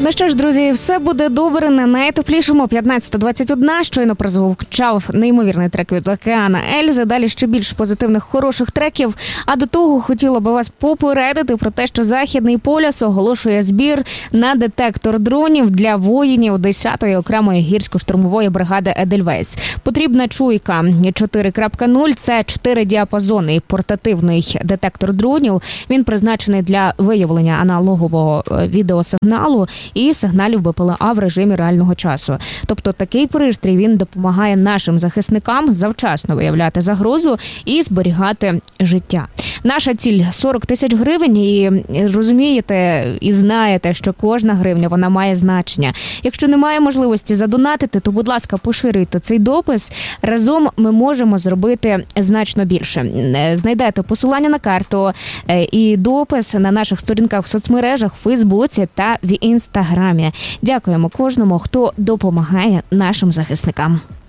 Ну що ж, друзі, все буде добре на найтеплішому 15:21. Щойно прозвучав неймовірний трек від Океана Ельзи. Далі ще більш позитивних, хороших треків. А до того хотіла би вас попередити про те, що Західний полюс оголошує збір на детектор дронів для воїнів 10-ї окремої гірсько-штурмової бригади Едельвейс. Потрібна чуйка 4.0. Це 4-діапазонний портативний детектор дронів. Він призначений для виявлення аналогового відеосигналу і сигналів БПЛА в режимі реального часу. Тобто такий пристрій, він допомагає нашим захисникам завчасно виявляти загрозу і зберігати життя. Наша ціль – 40 тисяч гривень, і розумієте і знаєте, що кожна гривня, вона має значення. Якщо немає можливості задонатити, то, будь ласка, поширюйте цей допис. Разом ми можемо зробити значно більше. Знайдете посилання на карту і допис на наших сторінках в соцмережах, в Фейсбуці та в Інстаграмі. Дякуємо кожному, хто допомагає нашим захисникам.